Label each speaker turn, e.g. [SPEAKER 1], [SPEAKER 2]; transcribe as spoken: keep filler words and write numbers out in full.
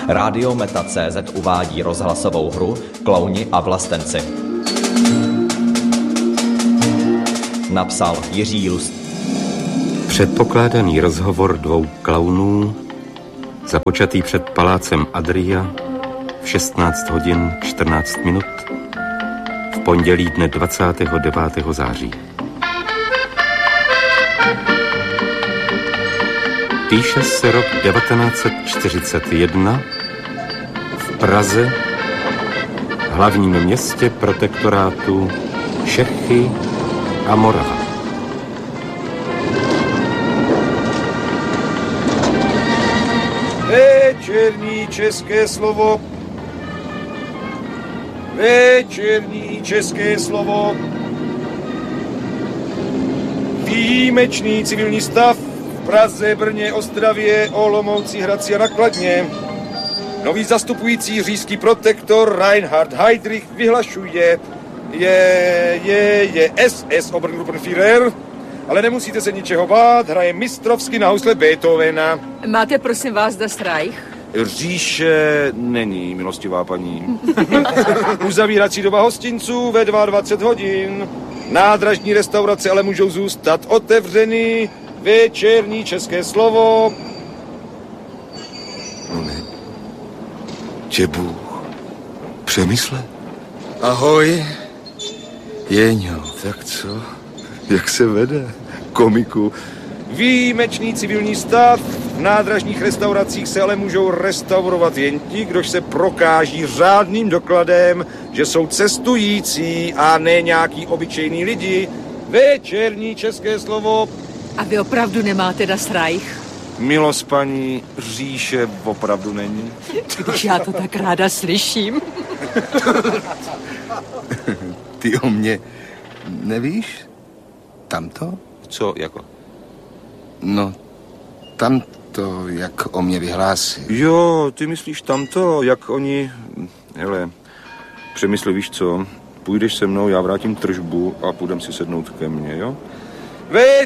[SPEAKER 1] Rádio Meta tečka cé zet uvádí rozhlasovou hru Klauni a vlastenci. Napsal Jiří Lust.
[SPEAKER 2] Předpokládaný rozhovor dvou klaunů, započatý před palácem Adria v šestnáct hodin čtrnáct minut v pondělí dne dvacátého devátého září. Píše se rok devatenáct set čtyřicet jedna v Praze, hlavním městě protektorátu Čechy a Morava.
[SPEAKER 3] Večerní české slovo. Večerní české slovo. Výjimečný civilní stav v Praze, Brně, Ostravě, Olomouci, Hradci a na Kladně. Nový zastupující říšský protektor Reinhard Heydrich vyhlašuje je, je, je es es Obergruppenführer, ale nemusíte se ničeho bát, hraje mistrovsky na housle Beethovena.
[SPEAKER 4] Máte, prosím vás, das Reich?
[SPEAKER 3] Říše není, milostivá paní. Uzavírací doba hostinců ve dvacet dva hodin. Nádražní restaurace ale můžou zůstat otevřeny. Večerní české slovo.
[SPEAKER 5] No ne. Tě Bůh přemysle.
[SPEAKER 3] Ahoj.
[SPEAKER 5] Jeňo, tak co? Jak se vede, komiku?
[SPEAKER 3] Výjimečný civilní stav. V nádražních restauracích se ale můžou restaurovat jen ti, kdož se prokáží řádným dokladem, že jsou cestující a ne nějaký obyčejný lidi. Večerní české slovo.
[SPEAKER 4] A vy opravdu nemáte das Reich?
[SPEAKER 3] Milost paní, říše opravdu není.
[SPEAKER 4] Když já to tak ráda slyším.
[SPEAKER 5] Ty o mě nevíš? Tamto?
[SPEAKER 3] Co, jako?
[SPEAKER 5] No, tamto, jak o mě vyhlásí.
[SPEAKER 3] Jo, ty myslíš tamto, jak oni... Hele, přemysli, víš co? Půjdeš se mnou, já vrátím tržbu a půjdem si sednout ke mně, jo? Večer